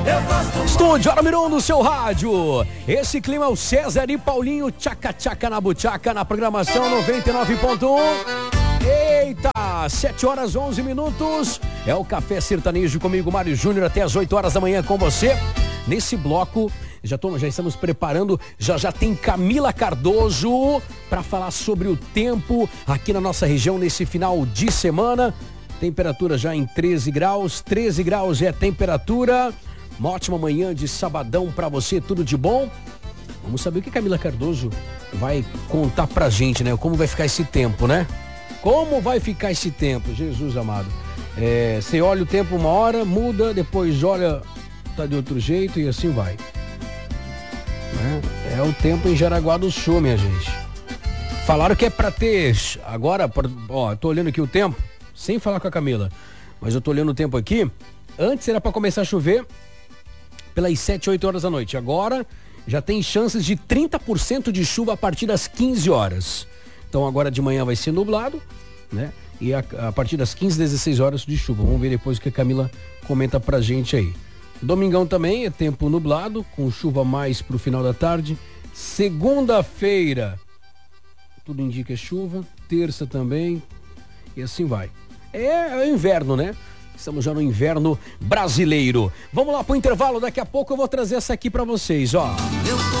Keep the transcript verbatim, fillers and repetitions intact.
Estúdio, hora número um do seu rádio. Esse clima é o César e Paulinho, tchaca tchaca na buchaca, na programação noventa e nove ponto um. Eita, sete horas onze minutos. É o Café Sertanejo comigo, Mário Júnior, até as oito horas da manhã com você. Nesse bloco, já, tô, já estamos preparando, já já tem Camila Cardoso para falar sobre o tempo aqui na nossa região nesse final de semana. Temperatura já em treze graus, treze graus é a temperatura. Uma ótima manhã de sabadão pra você, tudo de bom? Vamos saber o que Camila Cardoso vai contar pra gente, né? Como vai ficar esse tempo, né? Como vai ficar esse tempo, Jesus amado. É, você olha o tempo uma hora, muda, depois olha, tá de outro jeito e assim vai. É, é o tempo em Jaraguá do Sul, minha gente. Falaram que é pra ter, agora, ó, eu tô olhando aqui o tempo, sem falar com a Camila, mas eu tô olhando o tempo aqui, antes era pra começar a chover pelas sete, oito horas da noite. Agora já tem chances de trinta por cento de chuva a partir das quinze horas. Então agora de manhã vai ser nublado, né? E a, a partir das quinze, dezesseis horas de chuva. Vamos ver depois o que a Camila comenta pra gente aí. Domingão também é tempo nublado, com chuva mais pro final da tarde. Segunda-feira, tudo indica chuva. Terça também. E assim vai. É, é o inverno, né? Estamos já no inverno brasileiro. Vamos lá pro intervalo, daqui a pouco eu vou trazer essa aqui pra vocês, ó.